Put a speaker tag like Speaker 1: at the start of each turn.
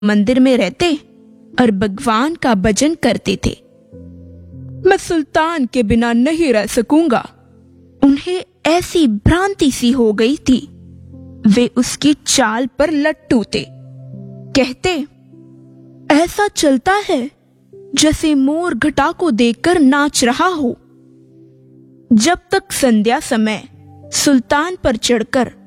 Speaker 1: मंदिर में रहते और भगवान का भजन करते थे। मैं सुल्तान के बिना नहीं रह सकूंगा। उन्हें ऐसी भ्रांति सी हो गई थी। वे उसकी चाल पर लट्टू थे। कहते, ऐसा चलता है जैसे मोर घटा को देखकर नाच रहा हो। जब तक संध्या समय सुल्तान पर चढ़कर